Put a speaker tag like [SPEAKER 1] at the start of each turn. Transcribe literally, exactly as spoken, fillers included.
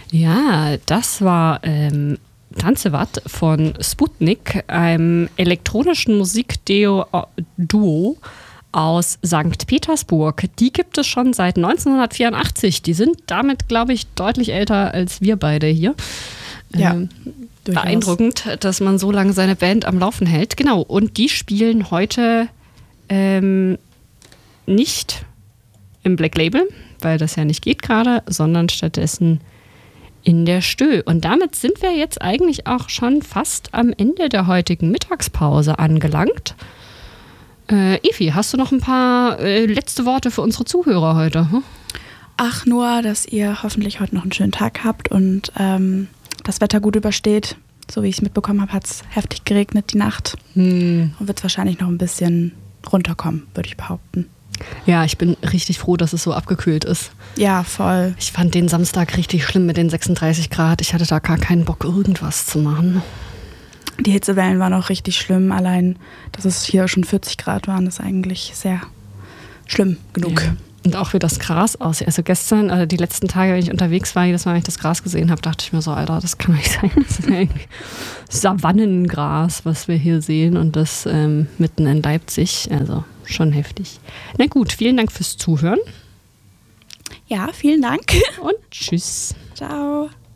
[SPEAKER 1] Ja, das war ähm, Tanzewatt von Sputnik, einem elektronischen Musikduo Duo aus Sankt Petersburg. Die gibt es schon seit neunzehnhundertvierundachtzig. Die sind damit, glaube ich, deutlich älter als wir beide hier.
[SPEAKER 2] Ja,
[SPEAKER 1] ähm,
[SPEAKER 2] durchaus.
[SPEAKER 1] Beeindruckend, dass man so lange seine Band am Laufen hält. Genau, und die spielen heute ähm, nicht im Black Label, weil das ja nicht geht gerade, sondern stattdessen in der Stö. Und damit sind wir jetzt eigentlich auch schon fast am Ende der heutigen Mittagspause angelangt. Äh, Evi, hast du noch ein paar äh, letzte Worte für unsere Zuhörer heute? Hm?
[SPEAKER 2] Ach, nur, dass ihr hoffentlich heute noch einen schönen Tag habt und ähm, das Wetter gut übersteht. So wie ich es mitbekommen habe, hat es heftig geregnet die Nacht.
[SPEAKER 1] Hm.
[SPEAKER 2] Und wird es wahrscheinlich noch ein bisschen runterkommen, würde ich behaupten.
[SPEAKER 1] Ja, ich bin richtig froh, dass es so abgekühlt ist.
[SPEAKER 2] Ja, voll.
[SPEAKER 1] Ich fand den Samstag richtig schlimm mit den sechsunddreißig Grad. Ich hatte da gar keinen Bock, irgendwas zu machen.
[SPEAKER 2] Die Hitzewellen waren auch richtig schlimm. Allein, dass es hier schon vierzig Grad waren, ist eigentlich sehr schlimm genug.
[SPEAKER 1] Ja. Und auch wie das Gras aussieht. Also gestern, also die letzten Tage, wenn ich unterwegs war, jedes Mal, wenn ich das Gras gesehen habe, dachte ich mir so, Alter, das kann nicht sein. Das ist ja irgendwie Savannengras, was wir hier sehen. Und das ähm, mitten in Leipzig. Also schon heftig. Na gut, vielen Dank fürs Zuhören.
[SPEAKER 2] Ja, vielen Dank.
[SPEAKER 1] Und tschüss.
[SPEAKER 2] Ciao.